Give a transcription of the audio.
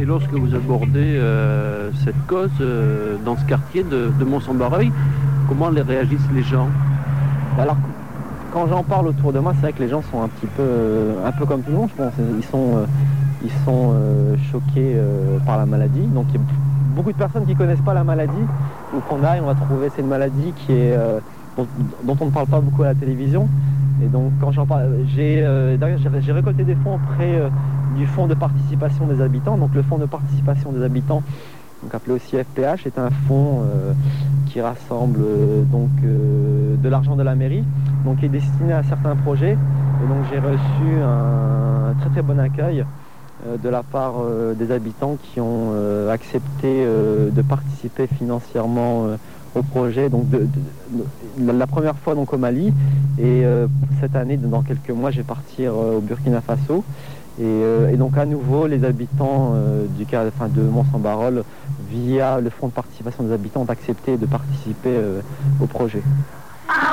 lorsque vous abordez cette cause dans ce quartier de Mont-Saint-Barreuil, comment réagissent les gens? Alors, quand j'en parle autour de moi, c'est vrai que les gens sont un peu comme tout le monde, je pense. Ils sont choqués par la maladie. Donc, il y a beaucoup de personnes qui ne connaissent pas la maladie. Donc, on va trouver c'est une maladie dont on ne parle pas beaucoup à la télévision. Et donc, quand j'en parle, j'ai récolté des fonds auprès du Fonds de participation des habitants. Donc, le Fonds de participation des habitants, donc appelé aussi FPH, est un fonds qui rassemble de l'argent de la mairie, donc qui est destiné à certains projets. Et donc j'ai reçu un très très bon accueil de la part des habitants qui ont accepté de participer financièrement au projet. Donc la première fois donc au Mali, et cette année, dans quelques mois, je vais partir au Burkina Faso. Et donc à nouveau, les habitants de Mont-Saint-Barreuil, via le fonds de participation des habitants, ont accepté de participer au projet.